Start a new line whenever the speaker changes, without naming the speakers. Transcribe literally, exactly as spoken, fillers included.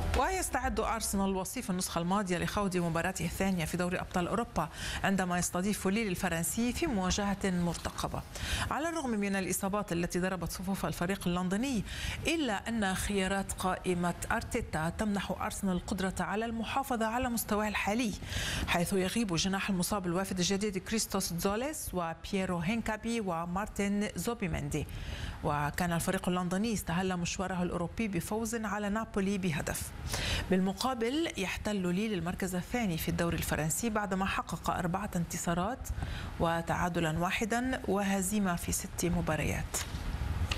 ويستعد أرسنال وصيف النسخة الماضية لخوض مباراته الثانية في دوري أبطال أوروبا عندما يستضيف ليل الفرنسي في مواجهة مرتقبة. على الرغم من الإصابات التي ضربت صفوف الفريق اللندني، إلا أن خيارات قائمة أرتيتا تمنح أرسنال القدرة على المحافظة على مستواه الحالي، حيث يغيب جناح المصاب الوافد الجديد كريستوس زوليس وبييرو هينكابي ومارتن زوبيميندي. وكان الفريق اللندني استهل مشواره الأوروبي بفوز على نابولي بهدف. بالمقابل يحتل ليل المركز الثاني في الدوري الفرنسي بعدما حقق أربعة انتصارات وتعادلا واحدا وهزيمة في ست مباريات.